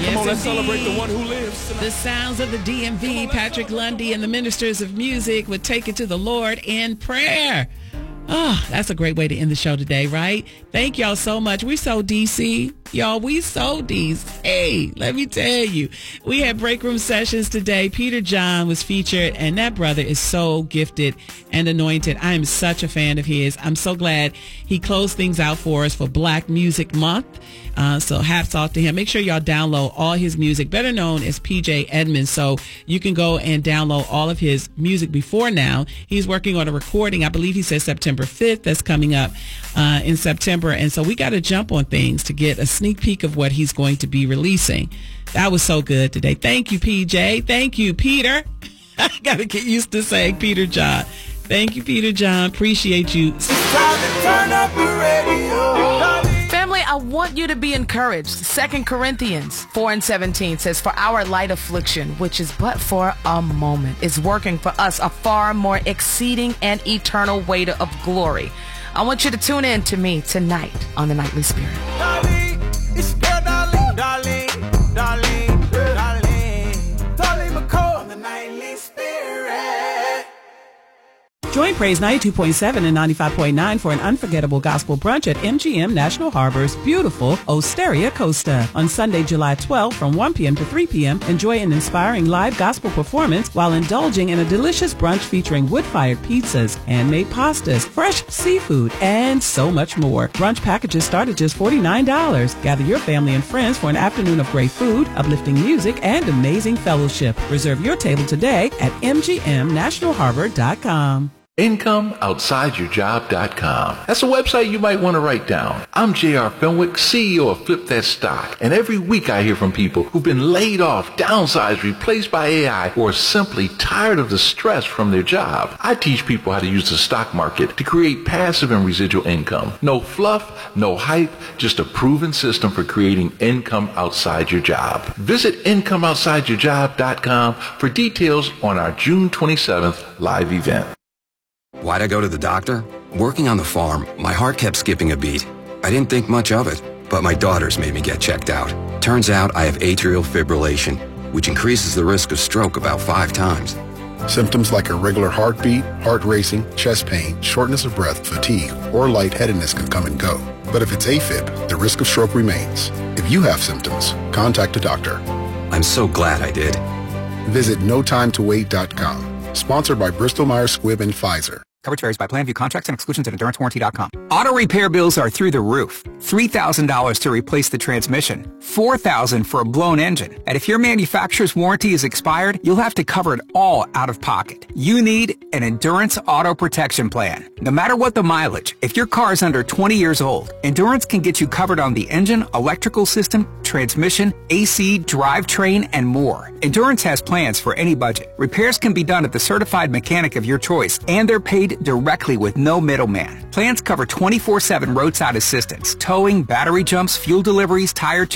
Come on, let's indeed. celebrate the one who lives tonight. The sounds of the DMV, Patrick Lundy and the Ministers of Music would take it to the Lord in prayer. Oh, that's a great way to end the show today, right? Thank y'all so much. We so DC. Y'all, we so DC. Let me tell you. We had break room sessions today. Peter John was featured, and that brother is so gifted and anointed. I am such a fan of his. I'm so glad he closed things out for us for Black Music Month. So hats off to him. Make sure y'all download all his music, better known as PJ Edmonds. So you can go and download all of his music before now. He's working on a recording. I believe he said September 5th. That's coming up in September. And so we got to jump on things to get a sneak peek of what he's going to be releasing. That was so good today. Thank you, PJ. Thank you, Peter. I got to get used to saying Peter John. Thank you, Peter John. Appreciate you. It's time to turn up the radio. Family, I want you to be encouraged. 2 Corinthians 4:17 says, "For our light affliction, which is but for a moment, is working for us a far more exceeding and eternal weight of glory." I want you to tune in to me tonight on The Nightly Spirit. Darling, it's your girl, darling, darling, darling, darling, darling McCall on The Nightly Spirit. Join Praise 92.7 and 95.9 for an unforgettable gospel brunch at MGM National Harbor's beautiful Osteria Costa. On Sunday, July 12th from 1 p.m. to 3 p.m., enjoy an inspiring live gospel performance while indulging in a delicious brunch featuring wood-fired pizzas, handmade pastas, fresh seafood, and so much more. Brunch packages start at just $49. Gather your family and friends for an afternoon of great food, uplifting music, and amazing fellowship. Reserve your table today at mgmnationalharbor.com. IncomeOutsideYourJob.com. That's a website you might want to write down. I'm J.R. Fenwick, CEO of Flip That Stock, and every week I hear from people who've been laid off, downsized, replaced by AI, or are simply tired of the stress from their job. I teach people how to use the stock market to create passive and residual income. No fluff, no hype, just a proven system for creating income outside your job. Visit IncomeOutsideYourJob.com for details on our June 27th live event. Why'd I go to the doctor? Working on the farm, my heart kept skipping a beat. I didn't think much of it, but my daughters made me get checked out. Turns out I have atrial fibrillation, which increases the risk of stroke about 5 times. Symptoms like irregular heartbeat, heart racing, chest pain, shortness of breath, fatigue, or lightheadedness can come and go. But if it's AFib, the risk of stroke remains. If you have symptoms, contact a doctor. I'm so glad I did. Visit NoTimeToWait.com. Sponsored by Bristol Myers Squibb and Pfizer. Coverage varies by plan. View contracts and exclusions at EnduranceWarranty.com. Auto repair bills are through the roof. $3,000 to replace the transmission. $4,000 for a blown engine. And if your manufacturer's warranty is expired, you'll have to cover it all out of pocket. You need an Endurance Auto Protection Plan. No matter what the mileage, if your car is under 20 years old, Endurance can get you covered on the engine, electrical system, transmission, AC, drivetrain, and more. Endurance has plans for any budget. Repairs can be done at the certified mechanic of your choice, and they're paid directly with no middleman. Plans cover 24/7 roadside assistance, towing, battery jumps, fuel deliveries, tire